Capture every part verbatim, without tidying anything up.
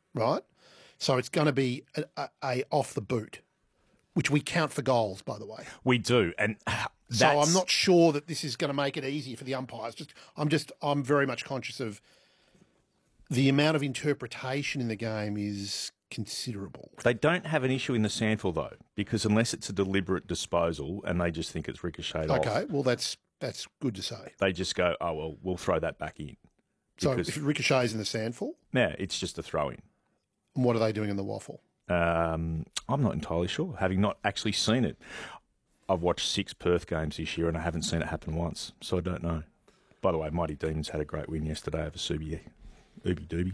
right? So it's going to be a, a, a off the boot, which we count for goals, by the way. We do, and that's... so I'm not sure that this is going to make it easier for the umpires. Just, I'm just, I'm very much conscious of the amount of interpretation in the game is considerable. They don't have an issue in the Sandful though, because unless it's a deliberate disposal and they just think it's ricocheted off. Okay, well that's that's good to say. They just go, oh well, we'll throw that back in. So if it ricochets in the Sandful, yeah, it's just a throw in. And what are they doing in the waffle? Um, I'm not entirely sure, having not actually seen it. I've watched six Perth games this year and I haven't seen it happen once, so I don't know. By the way, Mighty Demons had a great win yesterday over Subi, Ubi Doobie.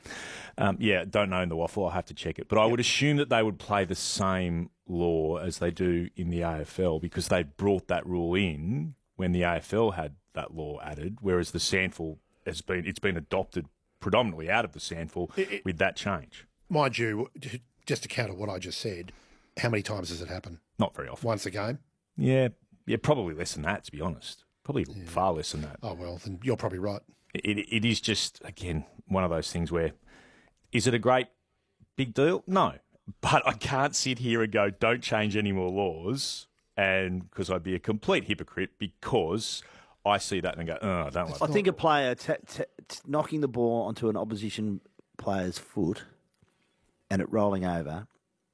Um, yeah, don't know in the waffle. I'll have to check it. But I would assume that they would play the same law as they do in the A F L because they brought that rule in when the A F L had that law added, whereas the Sandful has been it's been adopted predominantly out of the Sandful it, it, with that change. Mind you, just to counter what I just said, how many times does it happen? Not very often. Once a game? Yeah, yeah, probably less than that, to be honest. Probably yeah. far less than that. Oh, well, then you're probably right. It, it, it is just, again, one of those things where, is it a great big deal? No. But I can't sit here and go, don't change any more laws, and because I'd be a complete hypocrite because I see that and go, oh, I don't like I think a player t- t- t- knocking the ball onto an opposition player's foot and it rolling over,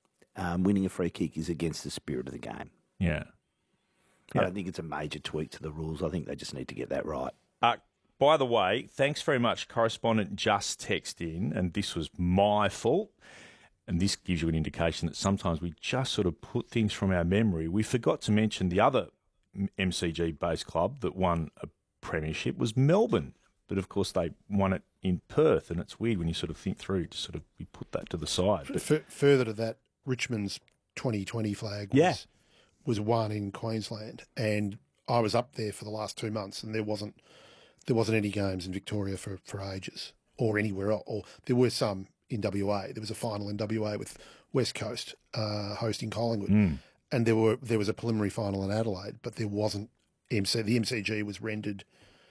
um, winning a free kick is against the spirit of the game. Yeah. I yeah. don't think it's a major tweak to the rules. I think they just need to get that right. Uh, by the way, thanks very much, correspondent Just text in, and this was my fault. And this gives you an indication that sometimes we just sort of put things from our memory. We forgot to mention the other M C G-based club that won a premiership was Melbourne. But, of course, they won it in Perth, and it's weird when you sort of think through, to sort of we put that to the side. But F- further to that, Richmond's twenty twenty flag was, yeah. was won in Queensland, and I was up there for the last two months, and there wasn't there wasn't any games in Victoria for, for ages, or anywhere else. Or there were some in W A. There was a final in W A with West Coast uh, hosting Collingwood, mm. and there were there was a preliminary final in Adelaide, but there wasn't M C. The M C G was rendered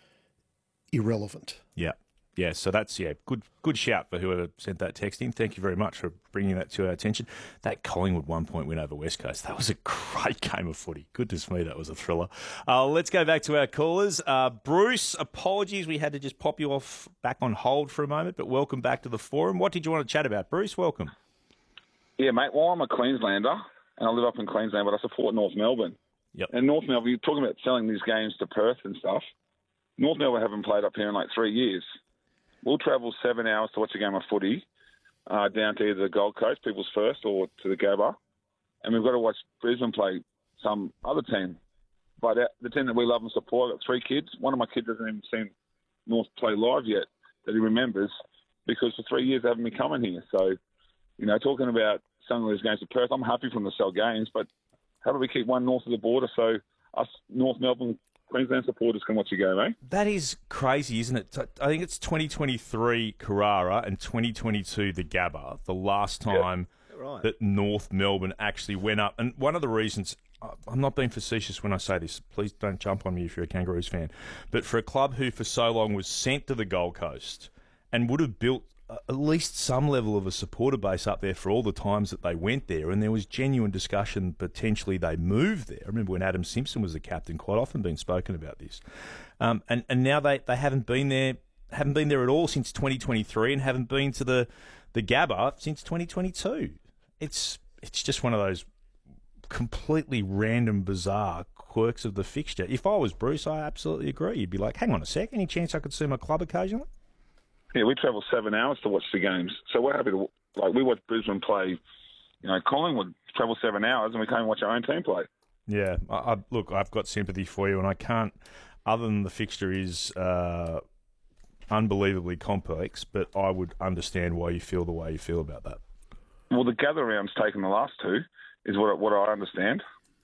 irrelevant. Yeah. Yeah, so that's, yeah, good good shout for whoever sent that text in. Thank you very much for bringing that to our attention. That Collingwood one-point win over West Coast, that was a great game of footy. Goodness me, that was a thriller. Uh, let's go back to our callers. Uh, Bruce, apologies, we had to just pop you off back on hold for a moment, but welcome back to the forum. What did you want to chat about? Bruce, welcome. Yeah, mate, well, I'm a Queenslander, and I live up in Queensland, but I support North Melbourne. Yep. And North Melbourne, you're talking about selling these games to Perth and stuff. North Melbourne haven't played up here in like three years. We'll travel seven hours to watch a game of footy uh, down to either the Gold Coast, People's First, or to the Gabba. And we've got to watch Brisbane play some other team. But the team that we love and support, I've got three kids. One of my kids hasn't even seen North play live yet that he remembers because for three years they haven't been coming here. So, you know, talking about selling these games to Perth, I'm happy from the sell games, but how do we keep one north of the border so us North Melbourne Queensland supporters can watch you go, mate? That is crazy, isn't it? I think it's twenty twenty-three Carrara and twenty twenty-two the Gabba, the last time yeah, right. that North Melbourne actually went up. And one of the reasons, I'm not being facetious when I say this, please don't jump on me if you're a Kangaroos fan, but for a club who for so long was sent to the Gold Coast and would have built at least some level of a supporter base up there for all the times that they went there, and there was genuine discussion potentially they moved there. I remember when Adam Simpson was the captain, quite often been spoken about this. Um, and, and now they, they haven't been there haven't been there at all since twenty twenty-three and haven't been to the, the Gabba since twenty twenty-two. It's it's just one of those completely random, bizarre quirks of the fixture. If I was Bruce, I absolutely agree. You'd be like, hang on a sec, any chance I could see my club occasionally? Yeah, we travel seven hours to watch the games. So we're happy to, like, we watch Brisbane play, you know, Collingwood travel seven hours and we can't watch our own team play. Yeah, I, I, look, I've got sympathy for you and I can't, other than the fixture is uh, unbelievably complex, but I would understand why you feel the way you feel about that. Well, the gather round's taken the last two, is what what I understand.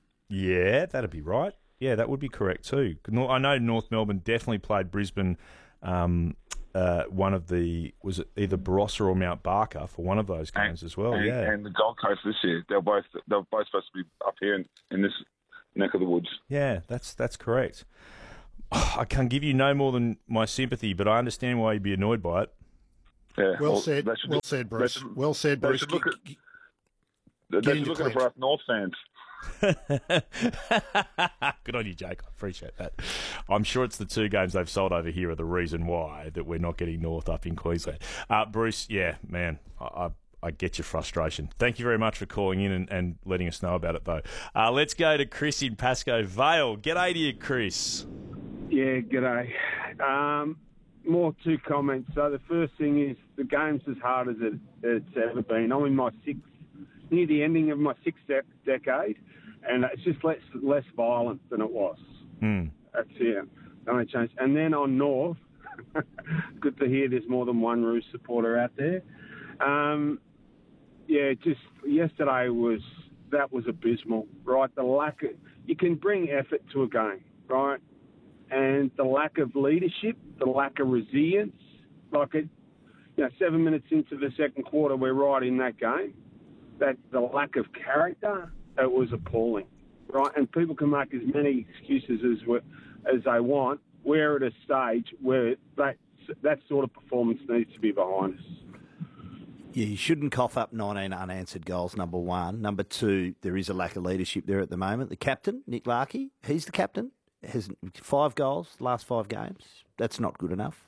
Yeah, that'd be right. Yeah, that would be correct too. I know North Melbourne definitely played Brisbane. Um, uh, one of the was it either Barossa or Mount Barker for one of those games and, as well. And, yeah, and the Gold Coast this year, they're both they're both supposed to be up here in, in this neck of the woods. Yeah, that's that's correct. I can give you no more than my sympathy, but I understand why you'd be annoyed by it. Yeah, Well said. they should- Well said, they Bruce. should- Well said, they Bruce. should look G- at- g- They Get should into look at it clinch. for us North fans. Good on you, Jake. I appreciate that. I'm sure it's the two games they've sold over here are the reason why that we're not getting North up in Queensland. Uh, Bruce, yeah, man, I, I, I get your frustration. Thank you very much for calling in and, and letting us know about it, though. Uh, let's go to Chris in Pascoe Vale. G'day to you, Chris. Yeah, g'day. Um, more two comments. So the first thing is the game's as hard as it, it's ever been. I'm in my sixth, near the ending of my sixth de- decade, and it's just less less violent than it was. Mm. That's it. The only change. And then on North, good to hear there's more than one Roos supporter out there. Um, yeah, just yesterday was that was abysmal, right? The lack of you can bring effort to a game, right? And the lack of leadership, the lack of resilience, like it, you know, seven minutes into the second quarter, we're right in that game. That the lack of character, it was appalling, right? And people can make as many excuses as we- as they want. We're at a stage where that that sort of performance needs to be behind us. Yeah, you shouldn't cough up nineteen unanswered goals, number one. Number two, there is a lack of leadership there at the moment. The captain, Nick Larkey, he's the captain, has five goals, last five games. That's not good enough.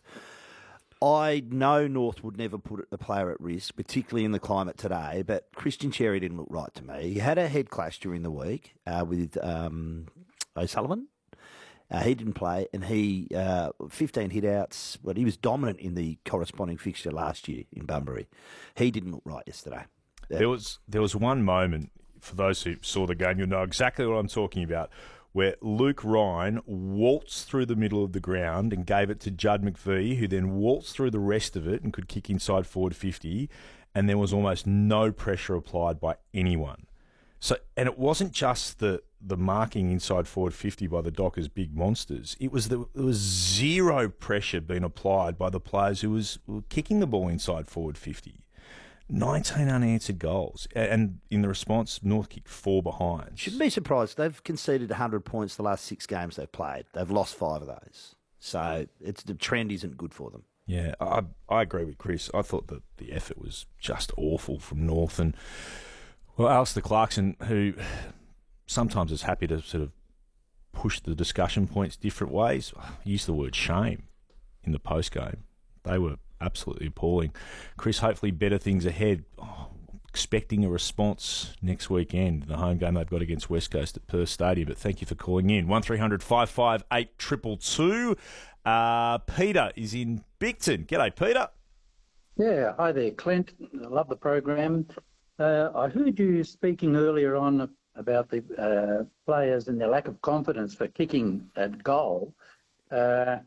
I know North would never put a player at risk, particularly in the climate today, but Christian Cherry didn't look right to me. He had a head clash during the week uh, with um, O'Sullivan. Uh, he didn't play, and he, uh, fifteen hit-outs, but he was dominant in the corresponding fixture last year in Bunbury. He didn't look right yesterday. Uh, There was there was one moment, for those who saw the game, you'll know exactly what I'm talking about, where Luke Ryan waltzed through the middle of the ground and gave it to Judd McVie, who then waltzed through the rest of it and could kick inside forward fifty, and there was almost no pressure applied by anyone. So, and it wasn't just the the marking inside forward fifty by the Dockers big monsters. It was the, there was zero pressure being applied by the players who was who were kicking the ball inside forward fifty. nineteen unanswered goals, and in the response, North kicked four behind. Shouldn't be surprised. They've conceded one hundred points the last six games they've played. They've lost five of those. So it's the trend isn't good for them. Yeah, I I agree with Chris. I thought that the effort was just awful from North, and well, Alistair Clarkson, who sometimes is happy to sort of push the discussion points different ways, used the word shame in the post game. They were absolutely appalling. Chris, hopefully better things ahead. Oh, expecting a response next weekend, the home game they've got against West Coast at Perth Stadium. But thank you for calling in. one three hundred five five eight two two two. Uh, Peter is in Bigton. G'day, Peter. Yeah, hi there, Clint. I love the program. Uh, I heard you speaking earlier on about the uh, players and their lack of confidence for kicking at goal. Uh,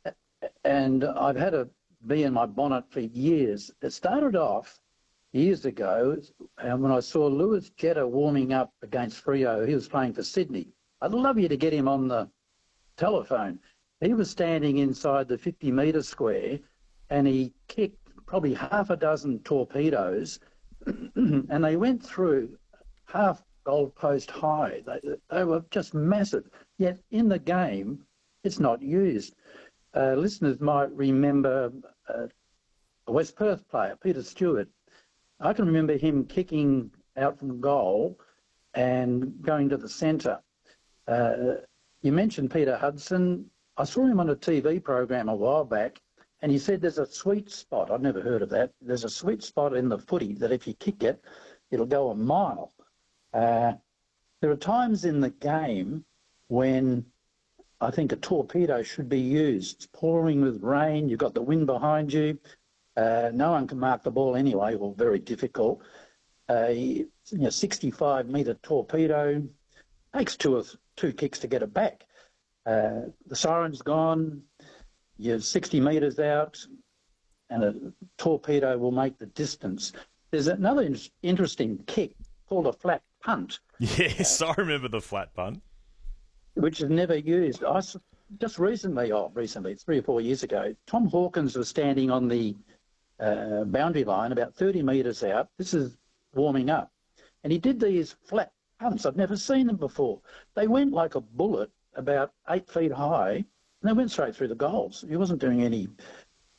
and I've had a bee in my bonnet for years. It started off years ago and when I saw Lewis Jetta warming up against Freo. He was playing for Sydney. I'd love you to get him on the telephone. He was standing inside the fifty metre square and he kicked probably half a dozen torpedoes and they went through half goal post high. They, they were just massive. Yet in the game, it's not used. Uh, listeners might remember uh, a West Perth player, Peter Stewart. I can remember him kicking out from goal and going to the centre. Uh, you mentioned Peter Hudson. I saw him on a T V program a while back, and he said there's a sweet spot. I've never heard of that. There's a sweet spot in the footy that if you kick it, it'll go a mile. Uh, there are times in the game when I think a torpedo should be used. It's pouring with rain, you've got the wind behind you, uh, no one can mark the ball anyway, or very difficult. A you know, sixty-five metre torpedo takes two or two kicks to get it back. Uh, the siren's gone, you're sixty metres out, and a torpedo will make the distance. There's another in- interesting kick called a flat punt. Yes, I remember the flat punt. Which is never used. I s- just recently, oh, recently, three or four years ago, Tom Hawkins was standing on the uh, boundary line about thirty metres out. This is warming up. And he did these flat punts. I've never seen them before. They went like a bullet about eight feet high, and they went straight through the goals. He wasn't doing any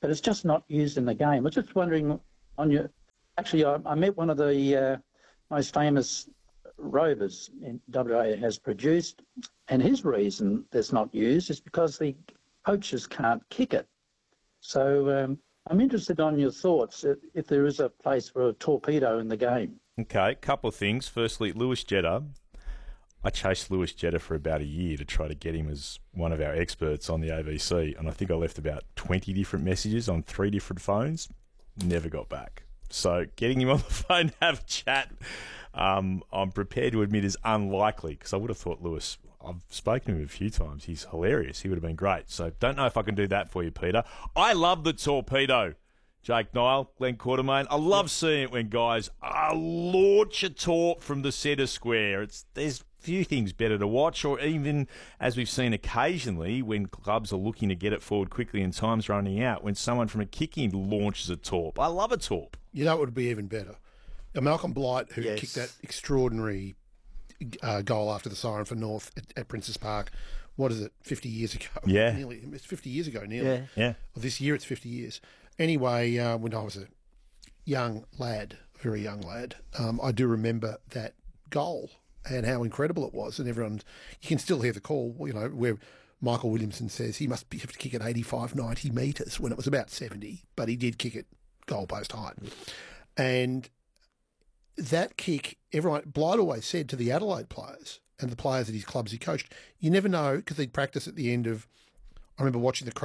but it's just not used in the game. I was just wondering on your. Actually, I, I met one of the uh, most famous rovers in W A has produced, and his reason that's not used is because the poachers can't kick it. So um, I'm interested on your thoughts if, if there is a place for a torpedo in the game. Okay, couple of things. Firstly, Lewis Jetta. I chased Lewis Jetta for about a year to try to get him as one of our experts on the A V C, and I think I left about twenty different messages on three different phones. Never got back. So getting him on the phone to have a chat, um, I'm prepared to admit is unlikely, because I would have thought Lewis, I've spoken to him a few times, he's hilarious. He would have been great. So don't know if I can do that for you, Peter. I love the torpedo. Jake Nile, Glenn Quartermain. I love seeing it when guys uh, launch a torp from the centre square. It's There's few things better to watch, or even, as we've seen occasionally, when clubs are looking to get it forward quickly and time's running out, when someone from a kicking launches a torp. I love a torp. You know what would be even better? Uh, Malcolm Blight, who Yes. kicked that extraordinary uh, goal after the siren for North at, at Princess Park. What is it, fifty years ago? Yeah. Nearly. It's fifty years ago, nearly. Yeah. Yeah. Well, this year it's fifty years. Anyway, uh, when I was a young lad, very young lad, um, I do remember that goal and how incredible it was. And everyone, you can still hear the call, you know, where Michael Williamson says he must be, have to kick it eighty-five, ninety metres when it was about seventy, but he did kick it goalpost height. And that kick, everyone, Blight always said to the Adelaide players and the players at his clubs he coached, you never know, because they'd practice at the end of, I remember watching the